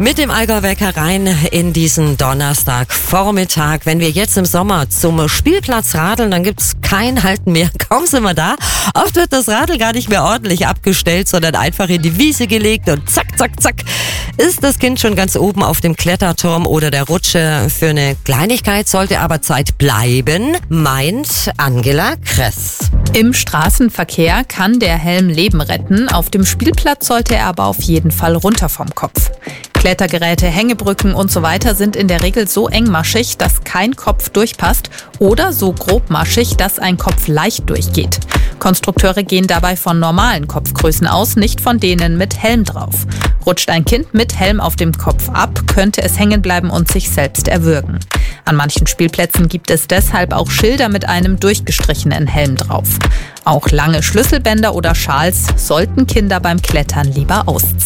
Mit dem Allgäu-Wecker rein in diesen Donnerstagvormittag. Wenn wir jetzt im Sommer zum Spielplatz radeln, dann gibt's kein Halten mehr. Kaum sind wir da. Oft wird das Radl gar nicht mehr ordentlich abgestellt, sondern einfach in die Wiese gelegt und zack, zack, zack ist das Kind schon ganz oben auf dem Kletterturm oder der Rutsche. Für eine Kleinigkeit sollte aber Zeit bleiben, meint Angela Kress. Im Straßenverkehr kann der Helm Leben retten. Auf dem Spielplatz sollte er aber auf jeden Fall runter vom Kopf. Klettergeräte, Hängebrücken und so weiter sind in der Regel so engmaschig, dass kein Kopf durchpasst oder so grobmaschig, dass ein Kopf leicht durchgeht. Konstrukteure gehen dabei von normalen Kopfgrößen aus, nicht von denen mit Helm drauf. Rutscht ein Kind mit Helm auf dem Kopf ab, könnte es hängen bleiben und sich selbst erwürgen. An manchen Spielplätzen gibt es deshalb auch Schilder mit einem durchgestrichenen Helm drauf. Auch lange Schlüsselbänder oder Schals sollten Kinder beim Klettern lieber ausziehen.